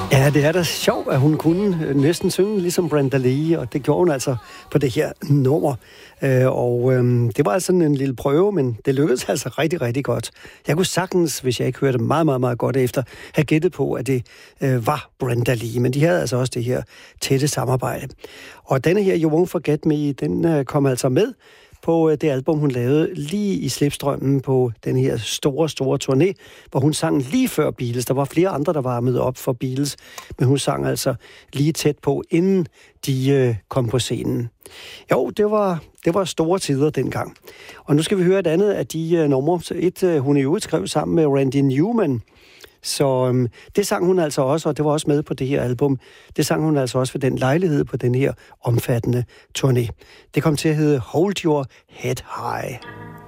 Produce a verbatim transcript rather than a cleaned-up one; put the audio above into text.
Ja, det er da sjovt, at hun kunne næsten synge ligesom Brenda Lee, og det gjorde hun altså på det her nummer. Og øhm, det var altså sådan en lille prøve, men det lykkedes altså rigtig, rigtig godt. Jeg kunne sagtens, hvis jeg ikke hørte meget, meget, meget godt efter, have gættet på, at det øh, var Brenda Lee, men de havde altså også det her tætte samarbejde. Og denne her, You Won't Forget Me, den øh, kom altså med på det album, hun lavede lige i slipstrømmen på den her store, store turné, hvor hun sang lige før Beatles. Der var flere andre, der varmede op for Beatles, men hun sang altså lige tæt på, inden de øh, kom på scenen. Jo, det var, det var store tider dengang. Og nu skal vi høre et andet af de øh, numre. Et, øh, hun er jo skrevet sammen med Randy Newman. Så øhm, det sang hun altså også, og det var også med på det her album. Det sang hun altså også ved den lejlighed på den her omfattende turné. Det kom til at hedde Hold Your Head High.